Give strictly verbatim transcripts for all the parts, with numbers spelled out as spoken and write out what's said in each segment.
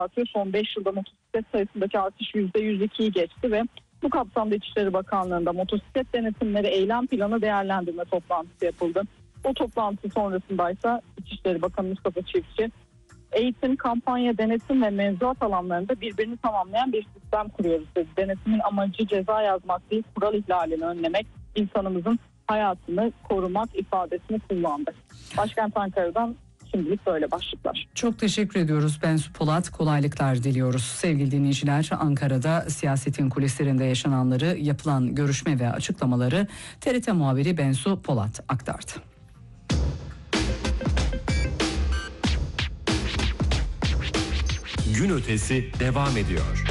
artıyor. Son beş yılda motosiklet sayısındaki artış yüzde yüz ikiyi geçti ve bu kapsamda İçişleri Bakanlığı'nda motosiklet denetimleri eylem planı değerlendirme toplantısı yapıldı. O toplantı sonrasında ise İçişleri Bakanı Mustafa Çiftçi, eğitim, kampanya, denetim ve mevzuat alanlarında birbirini tamamlayan bir sistem kuruyoruz dedi. Denetimin amacı ceza yazmak değil, kural ihlalini önlemek, insanımızın hayatını korumak ifadesini kullandı. Başkent Ankara'dan şimdilik böyle başlıklar. Çok teşekkür ediyoruz Bensu Polat. Kolaylıklar diliyoruz. Sevgili dinleyiciler, Ankara'da siyasetin kulislerinde yaşananları, yapılan görüşme ve açıklamaları T R T muhabiri Bensu Polat aktardı. Gün ötesi devam ediyor.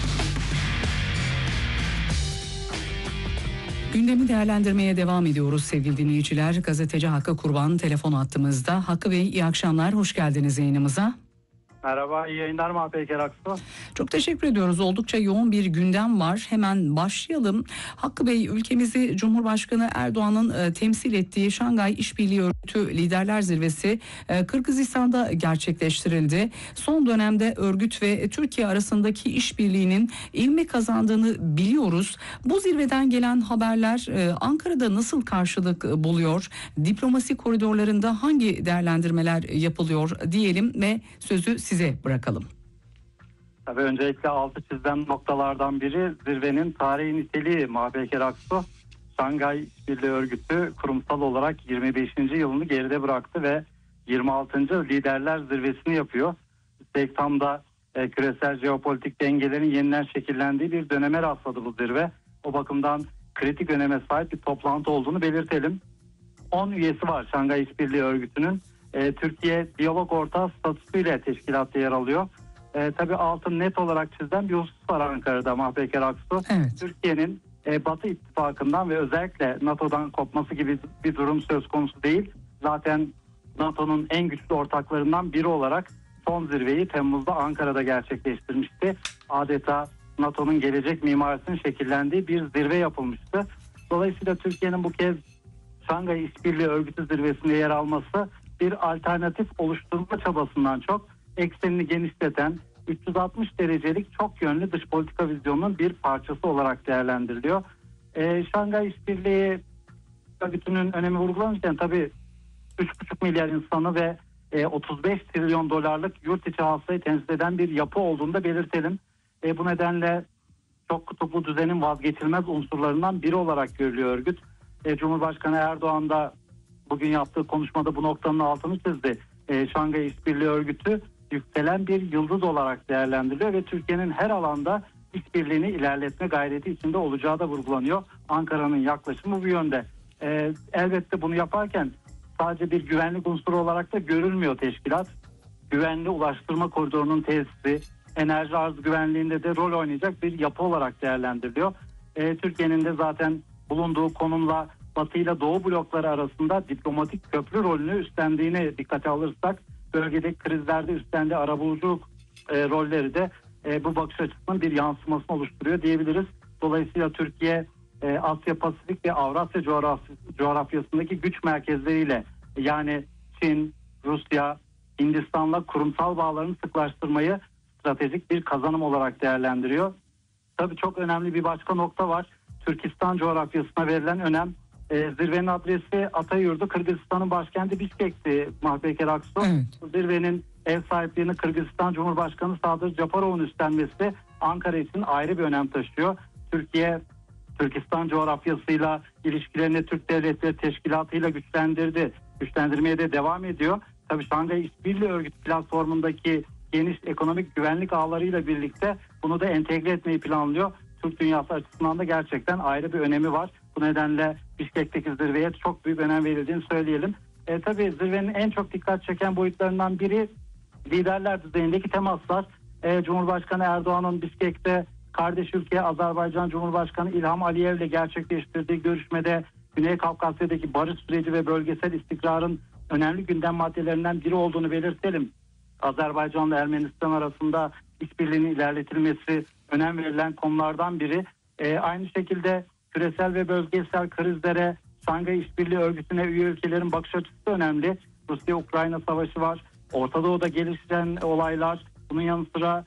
Gündemi değerlendirmeye devam ediyoruz sevgili dinleyiciler. Gazeteci Hakkı Kurban telefon attığımızda. Hakkı Bey, iyi akşamlar, hoş geldiniz yayınımıza. Merhaba, iyi yayınlar Mahpeyker Aksu. Çok teşekkür ediyoruz. Oldukça yoğun bir gündem var. Hemen başlayalım. Hakkı Bey, ülkemizi Cumhurbaşkanı Erdoğan'ın e, temsil ettiği Şangay İşbirliği Örgütü Liderler Zirvesi e, Kırgızistan'da gerçekleştirildi. Son dönemde örgüt ve Türkiye arasındaki işbirliğinin ivme kazandığını biliyoruz. Bu zirveden gelen haberler e, Ankara'da nasıl karşılık buluyor? Diplomasi koridorlarında hangi değerlendirmeler yapılıyor diyelim ve sözü size bırakalım. Tabii öncelikle altı çizilen noktalardan biri zirvenin tarihi niteliği Mahpeyker Aksu. Şangay İşbirliği Örgütü kurumsal olarak yirmi beşinci yılını geride bıraktı ve yirmi altıncı Liderler Zirvesini yapıyor. Üstelik tam da e, küresel jeopolitik dengelerin yeniden şekillendiği bir döneme rastladı bu zirve. O bakımdan kritik öneme sahip bir toplantı olduğunu belirtelim. on üyesi var Şangay İşbirliği Örgütü'nün. E, Türkiye diyalog ortağı statüsüyle teşkilatta yer alıyor. E, tabii altın net olarak çizilen bir husus var Ankara'da Mahpeyker Aksu. Evet. Türkiye'nin e, Batı ittifakından ve özellikle NATO'dan kopması gibi bir durum söz konusu değil. Zaten NATO'nun en güçlü ortaklarından biri olarak son zirveyi Temmuz'da Ankara'da gerçekleştirmişti. Adeta NATO'nun gelecek mimarisinin şekillendiği bir zirve yapılmıştı. Dolayısıyla Türkiye'nin bu kez Şangay İşbirliği Örgütü zirvesinde yer alması bir alternatif oluşturma çabasından çok eksenini genişleten üç yüz altmış derecelik çok yönlü dış politika vizyonunun bir parçası olarak değerlendiriliyor. Ee, Şangay İşbirliği Örgütü'nün önemi vurgulanırken tabii üç buçuk milyar insanı ve e, otuz beş trilyon dolarlık yurt içi hasılayı temsil eden bir yapı olduğunu da belirtelim. E, bu nedenle çok kutuplu düzenin vazgeçilmez unsurlarından biri olarak görülüyor örgüt. E, Cumhurbaşkanı Erdoğan da bugün yaptığı konuşmada bu noktanın altını çizdi. E, Şangay İşbirliği Örgütü yükselen bir yıldız olarak değerlendiriliyor ve Türkiye'nin her alanda işbirliğini ilerletme gayreti içinde olacağı da vurgulanıyor. Ankara'nın yaklaşımı bu yönde. E, elbette bunu yaparken sadece bir güvenlik unsuru olarak da görülmüyor teşkilat. Güvenli ulaştırma koridorunun tesisi, enerji arz güvenliğinde de rol oynayacak bir yapı olarak değerlendiriliyor. E, Türkiye'nin de zaten bulunduğu konumla Batı ile Doğu blokları arasında diplomatik köprü rolünü üstlendiğini dikkate alırsak, bölgedeki krizlerde üstlendiği arabuluculuk e, rolleri de e, bu bakış açısının bir yansımasını oluşturuyor diyebiliriz. Dolayısıyla Türkiye e, Asya Pasifik ve Avrasya coğrafy- coğrafyasındaki güç merkezleriyle, yani Çin, Rusya, Hindistan'la kurumsal bağlarını sıklaştırmayı stratejik bir kazanım olarak değerlendiriyor. Tabii çok önemli bir başka nokta var. Türkistan coğrafyasına verilen önem. E, zirvenin adresi Atayurdu, Kırgızistan'ın başkenti Bişkek'ti Mahpeyker Aksu. Evet. Zirvenin ev sahipliğini Kırgızistan Cumhurbaşkanı Sadır Japarov'un üstlenmesi Ankara için ayrı bir önem taşıyor. Türkiye, Türkistan coğrafyasıyla ilişkilerini Türk Devletleri Teşkilatı'yla güçlendirdi. Güçlendirmeye de devam ediyor. Tabii Şangay İşbirliği Örgütü platformundaki geniş ekonomik güvenlik ağlarıyla birlikte bunu da entegre etmeyi planlıyor. Türk dünyası açısından da gerçekten ayrı bir önemi var. Bu nedenle Bişkek'teki zirveye çok büyük önem verildiğini söyleyelim. E, tabii zirvenin en çok dikkat çeken boyutlarından biri liderler düzeyindeki temaslar. E, Cumhurbaşkanı Erdoğan'ın Bişkek'te kardeş ülke Azerbaycan Cumhurbaşkanı İlham Aliyev ile gerçekleştirdiği görüşmede Güney Kafkasya'daki barış süreci ve bölgesel istikrarın önemli gündem maddelerinden biri olduğunu belirtelim. Azerbaycan ile Ermenistan arasında işbirliğinin ilerletilmesi önem verilen konulardan biri. E, aynı şekilde küresel ve bölgesel krizlere Şangay İşbirliği Örgütü'ne üye ülkelerin bakış açısı da önemli. Rusya-Ukrayna savaşı var. Orta Doğu'da gelişen olaylar. Bunun yanı sıra